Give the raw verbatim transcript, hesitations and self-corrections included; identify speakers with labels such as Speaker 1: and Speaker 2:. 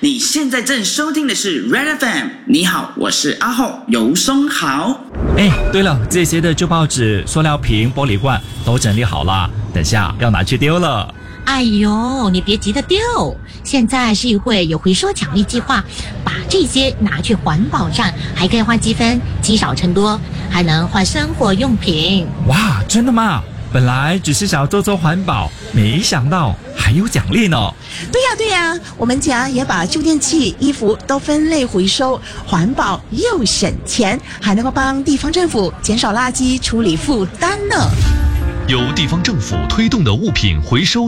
Speaker 1: 你现在正收听的是 Red F M。你好，我是阿浩尤松豪。
Speaker 2: 哎，对了，这些的旧报纸、塑料瓶、玻璃罐都整理好了，等下要拿去丢了。
Speaker 3: 哎呦，你别急着丢，现在市议会有回收奖励计划，把这些拿去环保站，还可以换积分，积少成多，还能换生活用品。
Speaker 2: 哇，真的吗？本来只是想做做环保，没想到还有奖励呢。
Speaker 4: 对呀对呀，我们家也把旧电器、衣服都分类回收，环保又省钱，还能够帮地方政府减少垃圾处理负担呢。
Speaker 5: 由地方政府推动的物品回收